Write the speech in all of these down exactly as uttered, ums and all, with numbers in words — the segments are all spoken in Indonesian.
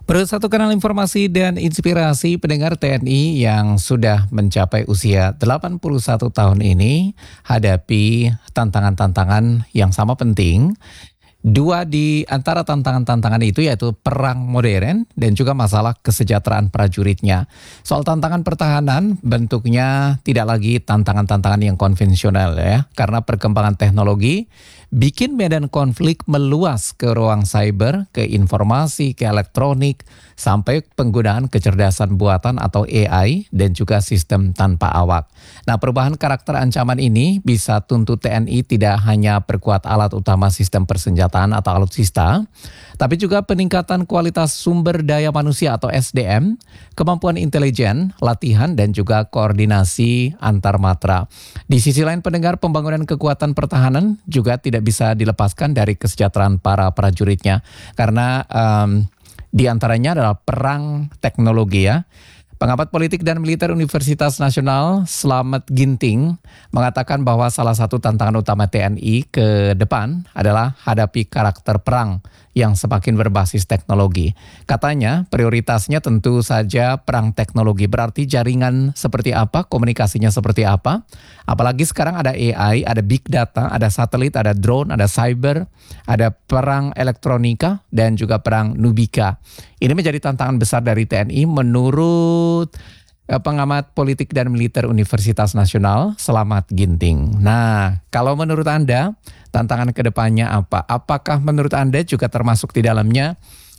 Perlu satu kanal informasi dan inspirasi pendengar T N I yang sudah mencapai usia delapan puluh satu tahun ini hadapi tantangan-tantangan yang sama penting. Dua di antara tantangan-tantangan itu yaitu perang modern dan juga masalah kesejahteraan prajuritnya. Soal tantangan pertahanan bentuknya tidak lagi tantangan-tantangan yang konvensional ya. Karena perkembangan teknologi bikin medan konflik meluas ke ruang cyber, ke informasi, ke elektronik, sampai penggunaan kecerdasan buatan atau A I dan juga sistem tanpa awak. Nah, perubahan karakter ancaman ini bisa tuntut T N I tidak hanya perkuat alat utama sistem persenjataan atau alutsista, tapi juga peningkatan kualitas sumber daya manusia atau S D M, kemampuan intelijen, latihan, dan juga koordinasi antar matra. Di sisi lain pendengar, pembangunan kekuatan pertahanan juga tidak bisa dilepaskan dari kesejahteraan para prajuritnya. Karena um, di antaranya adalah perang teknologi ya. Pengamat politik dan militer Universitas Nasional Slamet Ginting mengatakan bahwa salah satu tantangan utama T N I ke depan adalah hadapi karakter perang yang semakin berbasis teknologi. Katanya prioritasnya tentu saja perang teknologi, berarti jaringan seperti apa, komunikasinya seperti apa. Apalagi sekarang ada A I, ada big data, ada satelit, ada drone, ada cyber, ada perang elektronika dan juga perang nubika. Ini menjadi tantangan besar dari T N I menurut pengamat politik dan militer Universitas Nasional Slamet Ginting. Nah, kalau menurut Anda tantangan kedepannya apa? Apakah menurut Anda juga termasuk di dalamnya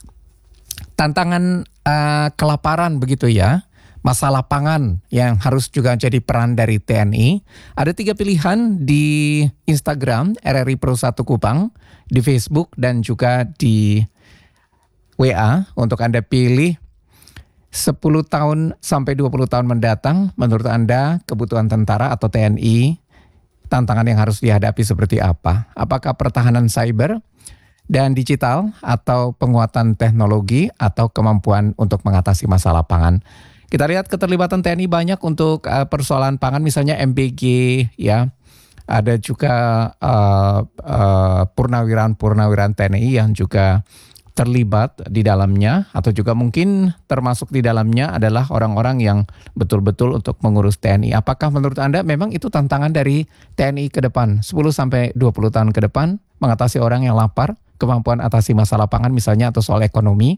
tantangan uh, kelaparan begitu ya? Masalah pangan yang harus juga jadi peran dari T N I. Ada tiga pilihan di Instagram R R I Pro satu Kupang, di Facebook dan juga di W A untuk Anda pilih sepuluh tahun sampai dua puluh tahun mendatang. Menurut Anda kebutuhan tentara atau T N I, tantangan yang harus dihadapi seperti apa? Apakah pertahanan cyber dan digital atau penguatan teknologi atau kemampuan untuk mengatasi masalah pangan? Kita lihat keterlibatan T N I banyak untuk uh, persoalan pangan, misalnya M B G ya. Ada juga uh, uh, purnawirawan-purnawirawan T N I yang juga terlibat di dalamnya, atau juga mungkin termasuk di dalamnya adalah orang-orang yang betul-betul untuk mengurus T N I. Apakah menurut Anda memang itu tantangan dari T N I ke depan, sepuluh sampai dua puluh tahun ke depan, mengatasi orang yang lapar, kemampuan atasi masalah pangan misalnya, atau soal ekonomi,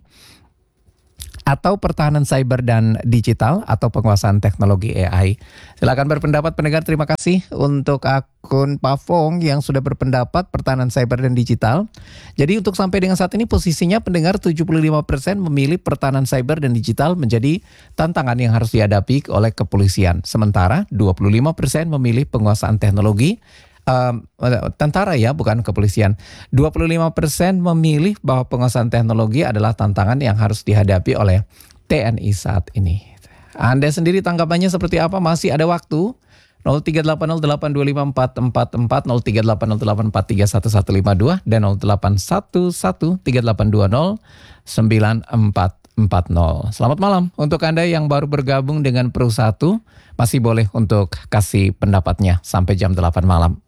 atau pertahanan cyber dan digital, atau penguasaan teknologi A I? Silakan berpendapat pendengar. Terima kasih untuk akun Pavong yang sudah berpendapat pertahanan cyber dan digital. Jadi untuk sampai dengan saat ini posisinya pendengar tujuh puluh lima persen memilih pertahanan cyber dan digital menjadi tantangan yang harus dihadapi oleh kepolisian. Sementara dua puluh lima persen memilih penguasaan teknologi. Um, tentara ya, bukan kepolisian. dua puluh lima persen memilih bahwa penguasaan teknologi adalah tantangan yang harus dihadapi oleh T N I saat ini. Anda sendiri tanggapannya seperti apa? Masih ada waktu. nol tiga delapan nol delapan dua lima empat empat empat, nol tiga delapan nol delapan empat tiga satu satu lima dua, dan nol delapan satu satu tiga delapan dua nol sembilan empat empat nol. Selamat malam untuk Anda yang baru bergabung dengan Pro satu. Masih boleh untuk kasih pendapatnya sampai jam delapan malam.